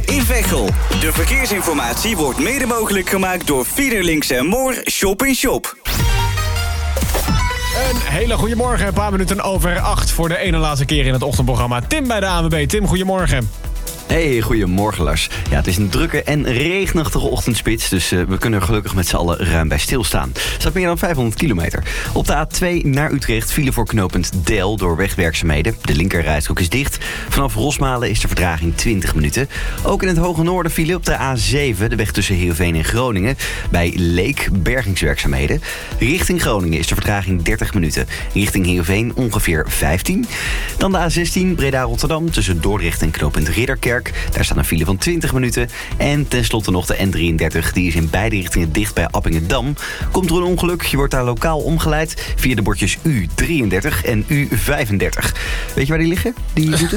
in Veghel. De verkeersinformatie wordt mede mogelijk gemaakt door Fiederlinks en Moor Shop in Shop. Een hele goede morgen, een paar minuten over 8 voor de ene laatste keer in het ochtendprogramma. Tim bij de ANWB. Tim, goedemorgen. Hey, goedemorgen Lars. Ja, het is een drukke en regenachtige ochtendspits, dus we kunnen er gelukkig met z'n allen ruim bij stilstaan. Er staat meer dan 500 kilometer. Op de A2 naar Utrecht file voor knooppunt Del door wegwerkzaamheden. De linkerrijstrook is dicht. Vanaf Rosmalen is de vertraging 20 minuten. Ook in het hoge noorden file op de A7, de weg tussen Heerenveen en Groningen, bij Leek bergingswerkzaamheden. Richting Groningen is de vertraging 30 minuten. Richting Heerenveen ongeveer 15. Dan de A16 Breda-Rotterdam tussen Dordrecht en knooppunt Ridderkerk. Daar staat een file van 20 minuten. En tenslotte nog de N33. Die is in beide richtingen dicht bij Appingedam. Komt er een ongeluk, je wordt daar lokaal omgeleid via de bordjes U33 en U35. Weet je waar die liggen, die routes?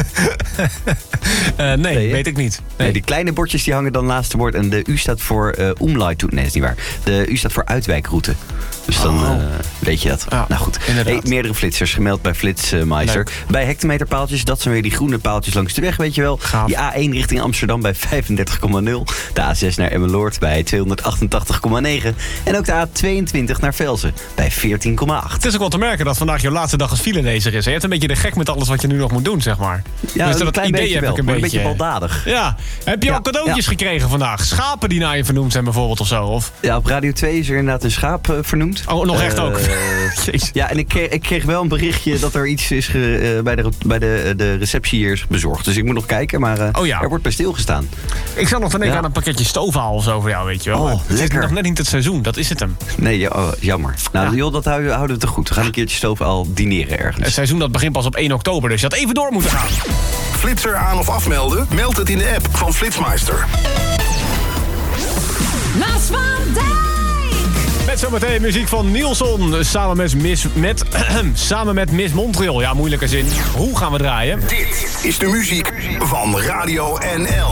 Nee, weet ik niet. Nee, die kleine bordjes die hangen dan naast het bord. En de U staat voor omleidt. Nee, dat is niet waar. De U staat voor uitwijkroute. Dus dan weet je dat. Ja, nou goed. Hey, meerdere flitsers gemeld bij Flitsmeister. Bij hectometerpaaltjes, dat zijn weer die groene paaltjes langs de weg, weet je wel. Gaaf. Die A1 richting Amsterdam bij 35,0. De A6 naar Emmeloord bij 288,9. En ook de A22 naar Velzen bij 14,8. Het is ook wel te merken dat vandaag jouw laatste dag als filelezer is. Je hebt een beetje de gek met alles wat je nu nog moet doen, zeg maar. Ja, dus een klein idee beetje heb wel, ik een maar beetje. een beetje baldadig. Ja. Heb je al cadeautjes gekregen vandaag? Schapen die naar je vernoemd zijn bijvoorbeeld of zo? Of? Ja, op Radio 2 is er inderdaad een schaap vernoemd. Oh, nog echt ook? Ja, en ik kreeg wel een berichtje dat er iets is bij de receptie hier is bezorgd. Dus ik moet nog kijken, maar er wordt bij stilgestaan. Ik zou nog te denken aan een pakketje stoofaal of zo voor jou, weet je wel. Oh, het lekker. is nog net niet het seizoen, dat is het hem. Nee, jammer. Nou, joh, dat houden we te goed. We gaan een keertje stoofaal dineren ergens. Het seizoen dat begint pas op 1 oktober, dus je had even door moeten gaan. Flitser aan of afmelden? Meld het in de app van Flitsmeister. Lars van Dijk. Met zometeen muziek van Nielson samen met Miss Montreal. Ja, moeilijke zin. Hoe gaan we draaien? Dit is de muziek van Radio NL.